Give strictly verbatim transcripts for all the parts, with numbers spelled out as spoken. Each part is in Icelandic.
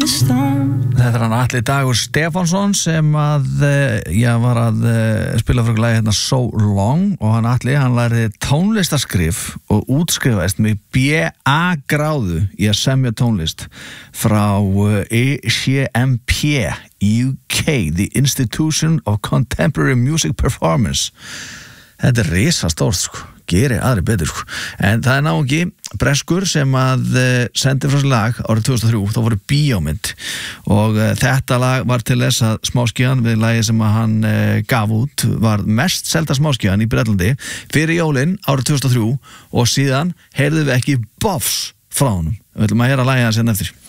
the stone. Þetta er hann Atli Dagur Stefánsson sem að já, var að spila fyrir lagi hérna So Long og hann Atli, hann lærði tónlistarskrif og útskrifaðist með B A gráðu í að semja tónlist frá I C M P U K, The Institution of Contemporary Music Performance. Þetta er risastórt sko, gerir aðri betur sko. En það er náungi breskur sem að uh, sendi frá sér lag árið tvö þúsund og þrjú, þá voru bíómynd og uh, þetta lag var til þess að smáskíðan við lagi sem að hann uh, gaf út var mest selda smáskíðan í Bretlandi fyrir jólin árið tvö þúsund og þrjú og síðan heyrðum við ekki bofs frá honum. Við ætlum að heyra lagið hans hérna eftir.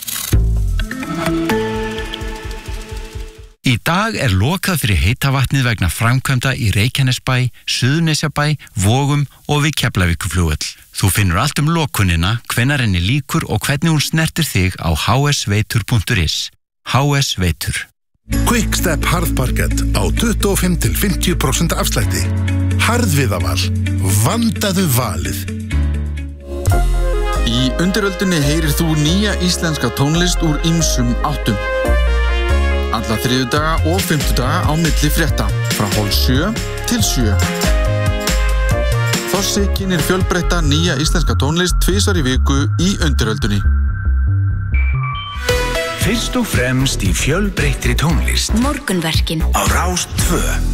Í dag er lokað fyrir heita vatnið vegna framkvæmda í Reykjanesbæ, Suðurnesjabæ, Vogum og við Keflavíkurflugvöll. Þú finnur allt um lokunina, hvenær henni líkur og hvernig hún snertir þig á h s veitur punktur is. H S Veitur. Quickstep harðparkett á tuttugu og fimm til fimmtíu prósent afslætti. Harðviðaval. Vandaðu valið. Í undiröldinni heyrir þú nýja íslenska tónlist úr ýmsum áttum. Alla þriðjudaga og fimmtudaga á milli frétta, frá hálf sjö til sjö. Þossi kynnir fjölbreytta nýja íslenska tónlist tvisvar í viku í undiröldunni. Fyrst og fremst í fjölbreyttri tónlist. Morgunverkin Á Rás tvö.